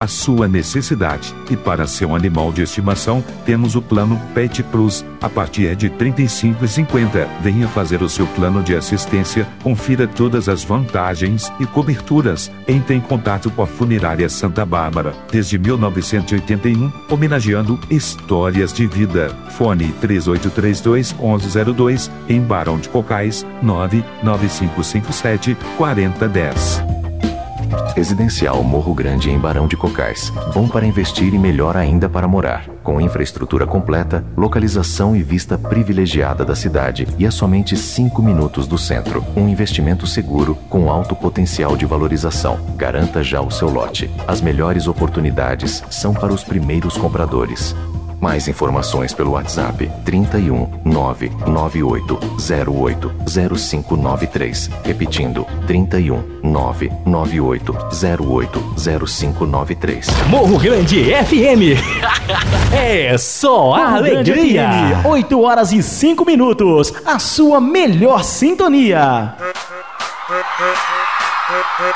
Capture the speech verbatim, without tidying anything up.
sua necessidade. E para seu animal de estimação, temos o plano Pet Plus, a partir de trinta e cinco reais e cinquenta centavos. Venha fazer o seu plano de assistência, confira todas as vantagens e coberturas. Entre em contato com a Funerária Santa Bárbara, desde mil novecentos e oitenta e um, homenageando histórias de vida. Fone três oito três dois, onze zero dois, em Barão de Cocais, nove nove cinco cinco sete, quatro zero um zero. Residencial Morro Grande em Barão de Cocais. Bom para investir e melhor ainda para morar. Com infraestrutura completa, localização e vista privilegiada da cidade e a somente cinco minutos do centro. Um investimento seguro com alto potencial de valorização. Garanta já o seu lote. As melhores oportunidades são para os primeiros compradores. Mais informações pelo WhatsApp trinta e um, nove nove oito zero oito zero cinco nove três. Repetindo, trinta e um, nove nove oito zero oito zero cinco nove três. Morro Grande F M. É só a alegria. oito horas e cinco minutos. A sua melhor sintonia.